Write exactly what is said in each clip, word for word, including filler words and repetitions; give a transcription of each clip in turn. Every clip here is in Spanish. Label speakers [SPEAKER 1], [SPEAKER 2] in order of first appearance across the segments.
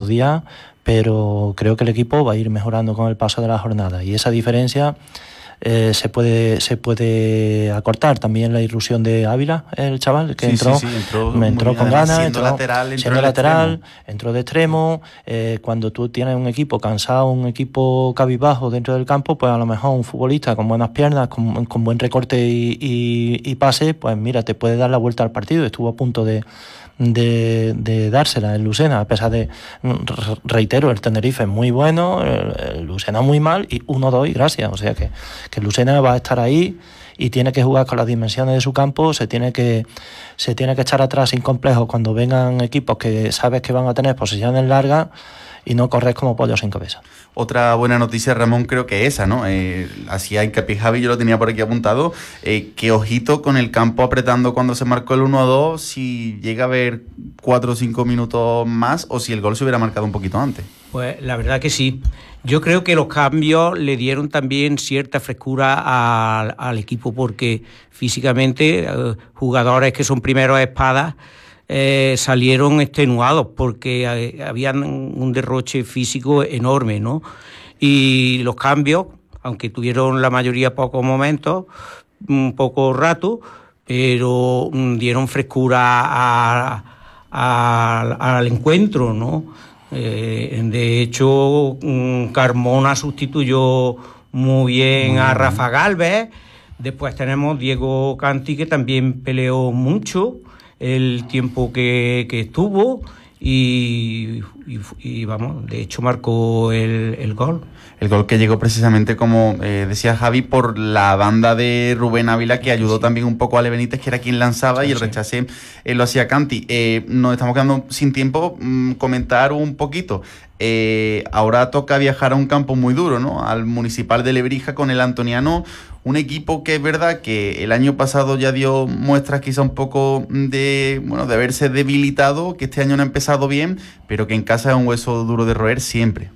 [SPEAKER 1] días, pero creo que el equipo va a ir mejorando con el paso de la jornada y esa diferencia eh, se puede se puede acortar. También la ilusión de Ávila, el chaval que sí, entró, sí, sí, entró, me entró con ganas, siendo entró, lateral, entró siendo lateral extremo. entró de extremo. Eh, cuando tú tienes un equipo cansado, un equipo cabizbajo dentro del campo, pues a lo mejor un futbolista con buenas piernas, con, con buen recorte y, y, y pase, pues mira, te puede dar la vuelta al partido. Estuvo a punto de De, de dársela el Lucena, a pesar de, reitero, el Tenerife es muy bueno, el, el Lucena muy mal, y uno dos y gracias. O sea que, que el Lucena va a estar ahí y tiene que jugar con las dimensiones de su campo, se tiene que se tiene que echar atrás sin complejos cuando vengan equipos que sabes que van a tener posiciones largas y no correr como pollo sin cabeza.
[SPEAKER 2] Otra buena noticia, Ramón, creo que esa, ¿no? Eh, hacía hincapié Javi, yo lo tenía por aquí apuntado, eh, que ojito con el campo apretando cuando se marcó el uno a dos, si llega a haber cuatro o cinco minutos más o si el gol se hubiera marcado un poquito antes.
[SPEAKER 3] Pues la verdad que sí. Yo creo que los cambios le dieron también cierta frescura al, al equipo, porque físicamente eh, jugadores que son primeros espadas Eh, salieron extenuados porque eh, habían un derroche físico enorme, ¿no? Y los cambios, aunque tuvieron la mayoría pocos momentos, un poco rato, pero mm, dieron frescura a, a, al encuentro, ¿no? Eh, de hecho, mm, Carmona sustituyó muy bien mm. a Rafa Gálvez. Después tenemos Diego Canti, que también peleó mucho el tiempo que, que estuvo y, y, y vamos, de hecho marcó el, el gol.
[SPEAKER 2] El gol que llegó precisamente, como eh, decía Javi, por la banda de Rubén Ávila, que ayudó sí. también un poco a Ale Benítez, que era quien lanzaba, sí, y el sí. rechace eh, lo hacía Canti. Eh, nos estamos quedando sin tiempo. Mmm, comentar un poquito. Eh, ahora toca viajar a un campo muy duro, ¿no? Al Municipal de Lebrija con el Antoniano, un equipo que es verdad que el año pasado ya dio muestras quizá un poco de, bueno, de haberse debilitado, que este año no ha empezado bien, pero que en casa es un hueso duro de roer siempre.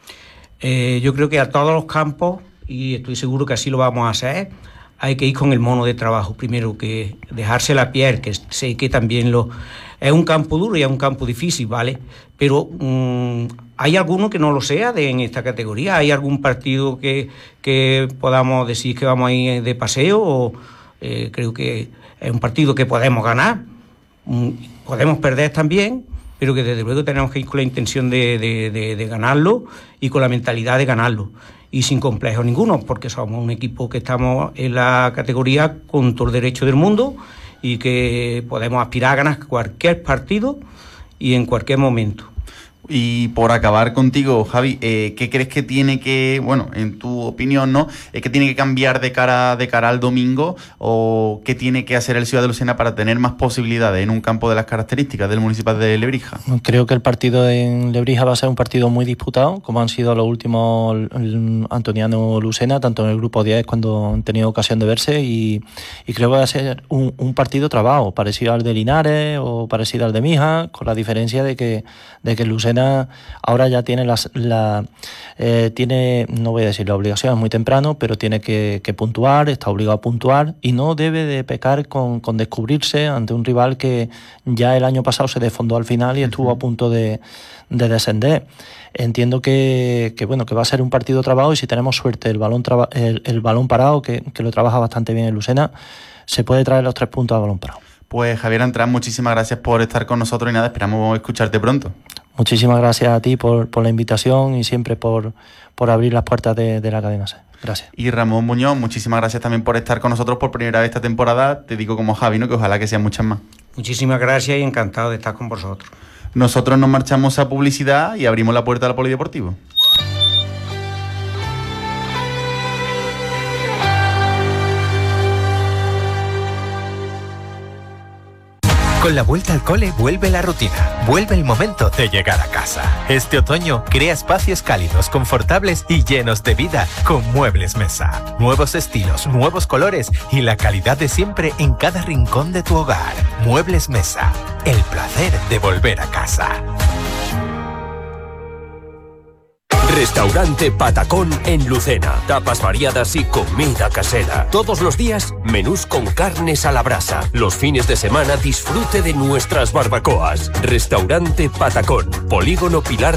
[SPEAKER 3] Eh, yo creo que a todos los campos, y estoy seguro que así lo vamos a hacer, hay que ir con el mono de trabajo. Primero que dejarse la piel, que sé que también lo... Es un campo duro y es un campo difícil, ¿vale? Pero um, hay alguno que no lo sea de, en esta categoría. ¿Hay algún partido que, que podamos decir que vamos a ir de paseo? O, eh, creo que es un partido que podemos ganar. Um, podemos perder también, pero que desde luego tenemos que ir con la intención de, de, de, de ganarlo y con la mentalidad de ganarlo. Y sin complejo ninguno, porque somos un equipo que estamos en la categoría con todo el derecho del mundo y que podemos aspirar a ganar cualquier partido y en cualquier momento.
[SPEAKER 2] Y por acabar contigo, Javi, eh, ¿qué crees que tiene que, bueno, en tu opinión, ¿no? Eh, ¿Qué tiene que cambiar de cara, de cara al domingo? ¿O qué tiene que hacer el Ciudad de Lucena para tener más posibilidades en un campo de las características del Municipal de Lebrija?
[SPEAKER 1] Creo que el partido en Lebrija va a ser un partido muy disputado, como han sido los últimos Antoniano-Lucena, tanto en el grupo diez cuando han tenido ocasión de verse, y, y creo que va a ser un, un partido trabado, parecido al de Linares o parecido al de Mija, con la diferencia de que, de que Lucena ahora ya tiene las, la eh, tiene, no voy a decir la obligación, es muy temprano, pero tiene que, que puntuar, está obligado a puntuar y no debe de pecar con, con descubrirse ante un rival que ya el año pasado se desfondó al final y estuvo a punto de, de descender. Entiendo que, que bueno que va a ser un partido trabado, y si tenemos suerte el balón traba, el, el balón parado, que, que lo trabaja bastante bien el Lucena, se puede traer los tres puntos a balón parado.
[SPEAKER 2] Pues Javier Antran, muchísimas gracias por estar con nosotros y nada, esperamos escucharte pronto.
[SPEAKER 1] Muchísimas gracias a ti por, por la invitación y siempre por, por abrir las puertas de, de la cadena SER. Gracias.
[SPEAKER 2] Y Ramón Muñoz, muchísimas gracias también por estar con nosotros por primera vez esta temporada. Te digo como Javi, ¿no? Que ojalá que sean muchas más.
[SPEAKER 3] Muchísimas gracias y encantado de estar con vosotros.
[SPEAKER 2] Nosotros nos marchamos a publicidad y abrimos la puerta al polideportivo.
[SPEAKER 4] Con la vuelta al cole vuelve la rutina, vuelve el momento de llegar a casa. Este otoño crea espacios cálidos, confortables y llenos de vida con Muebles Mesa. Nuevos estilos, nuevos colores y la calidad de siempre en cada rincón de tu hogar. Muebles Mesa, el placer de volver a casa.
[SPEAKER 5] Restaurante Patacón en Lucena. Tapas variadas y comida casera. Todos los días, menús con carnes a la brasa. Los fines de semana, disfrute de nuestras barbacoas. Restaurante Patacón. Polígono Pilar